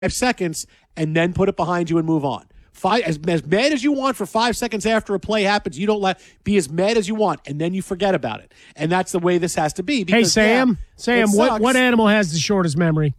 seconds and then put it behind you and move on. As mad as you want for 5 seconds after a play happens, you don't be as mad as you want, and then you forget about it. And that's the way this has to be. Because, Sam, what animal has the shortest memory?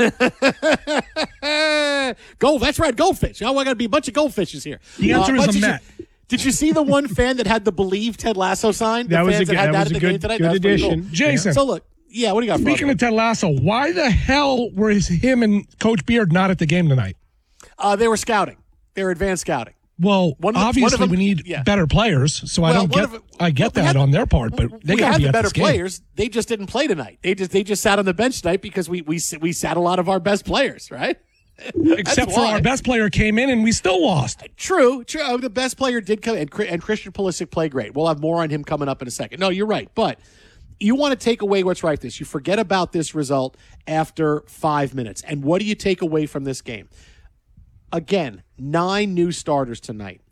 That's right, goldfish. Oh, I got to be a bunch of goldfishes here. The answer is a Met. Did you see the one fan that had the Believe Ted Lasso sign? That was a good addition. Cool. Jason. So look, yeah, what do you got? Speaking of Ted Lasso, why the hell were him and Coach Beard not at the game tonight? They were scouting. They were advanced scouting. Well, obviously we need better players, so I get that on their part, but they got to be at better this game. Players. They just didn't play tonight. They just sat on the bench tonight because we sat a lot of our best players, right? Except for our best player came in and we still lost. True. The best player did come, and Christian Pulisic played great. We'll have more on him coming up in a second. No, you're right, but you want to take away what's right. You forget about this result after 5 minutes, and what do you take away from this game? Again, 9 new starters tonight.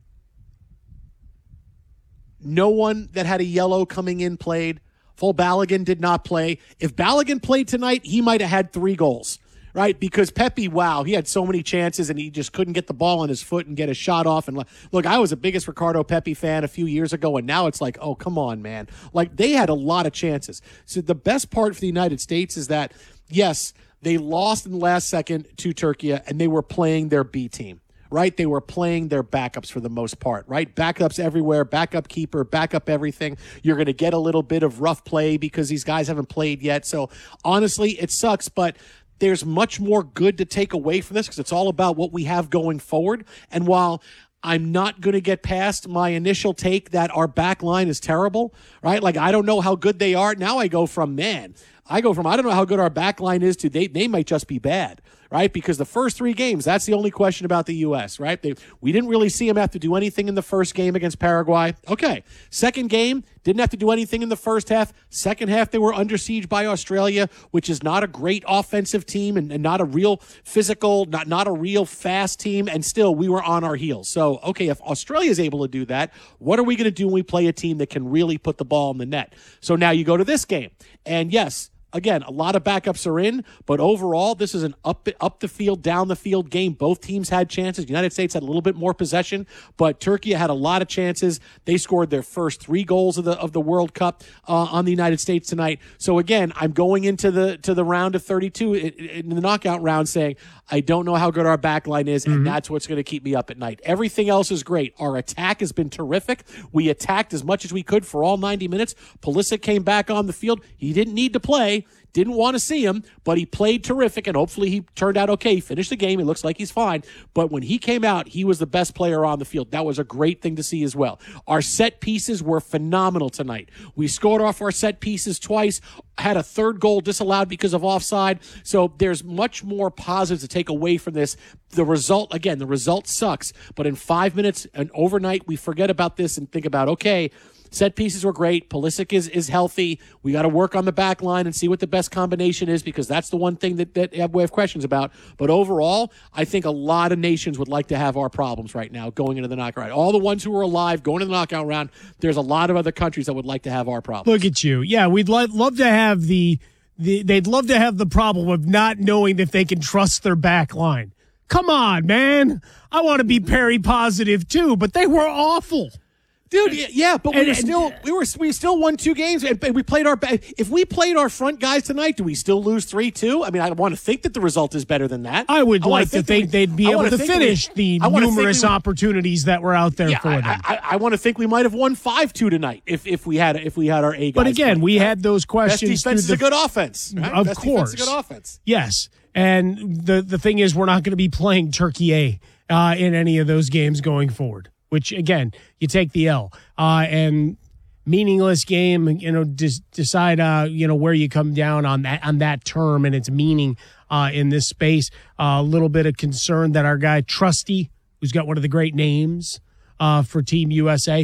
No one that had a yellow coming in played. Full Balogun did not play. If Balogun played tonight, he might have had 3 goals, right? Because Pepe, he had so many chances and he just couldn't get the ball on his foot and get a shot off. And look, I was the biggest Ricardo Pepi fan a few years ago, and now it's like, oh, come on, man. Like, they had a lot of chances. So the best part for the United States is that, yes, they lost in the last second to Turkey, and they were playing their B team, right? They were playing their backups for the most part, right? Backups everywhere, backup keeper, backup everything. You're going to get a little bit of rough play because these guys haven't played yet. So, honestly, it sucks, but there's much more good to take away from this because it's all about what we have going forward. And while I'm not going to get past my initial take that our back line is terrible, right? Like, I don't know how good they are. Now I go from I don't know how good our back line is to they might just be bad, right? Because the first 3 games, that's the only question about the U.S., right? We didn't really see them have to do anything in the first game against Paraguay. Okay. Second game, didn't have to do anything in the first half. Second half, they were under siege by Australia, which is not a great offensive team and not a real physical, not a real fast team, and still we were on our heels. So, okay, if Australia is able to do that, what are we going to do when we play a team that can really put the ball in the net? So now you go to this game, and yes, again, a lot of backups are in, but overall, this is an up the field, down the field game. Both teams had chances. The United States had a little bit more possession, but Turkey had a lot of chances. They scored their first 3 goals of the World Cup on the United States tonight. So again, I'm going into the round of 32 in the knockout round saying I don't know how good our back line is, and that's what's going to keep me up at night. Everything else is great. Our attack has been terrific. We attacked as much as we could for all 90 minutes. Pulisic came back on the field. He didn't need to play. Didn't want to see him, but he played terrific, and hopefully he turned out okay. He finished the game. He looks like he's fine. But when he came out, he was the best player on the field. That was a great thing to see as well. Our set pieces were phenomenal tonight. We scored off our set pieces twice, had a 3rd goal disallowed because of offside. So there's much more positives to take away from this. The result sucks. But in 5 minutes and overnight, we forget about this and think about, okay, set pieces were great. Pulisic is healthy. We got to work on the back line and see what the best combination is because that's the one thing that we have questions about. But overall, I think a lot of nations would like to have our problems right now going into the knockout round. All the ones who are alive going to the knockout round, there's a lot of other countries that would like to have our problems. Look at you. Yeah, we'd love to have they'd love to have the problem of not knowing if they can trust their back line. Come on, man. I want to be Perry positive too, but they were awful. Dude, yeah, but we still won 2 games, and we played if we played our front guys tonight, do we still lose 3-2? I mean, I want to think that the result is better than that. I would like to think they'd be able to finish the numerous opportunities that were out there for them. I want to think we might have won 5-2 tonight if we had our A guys. But again, we had those questions. Best defense is a good offense, right? Of Best course, defense is a good offense. Yes, and the thing is, we're not going to be playing Turkey A in any of those games going forward. Which, again, you take the L. And meaningless game, decide, where you come down on that term and its meaning in this space. A little bit of concern that our guy, Trusty, who's got one of the great names for Team USA,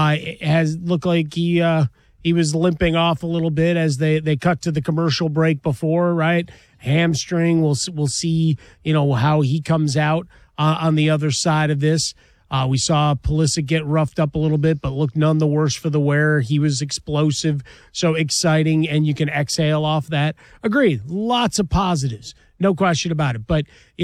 has looked like he was limping off a little bit as they cut to the commercial break before, right? Hamstring, we'll see, how he comes out on the other side of this. We saw Pulisic get roughed up a little bit, but looked none the worse for the wear. He was explosive, so exciting, and you can exhale off that. Agreed. Lots of positives. no question about it. But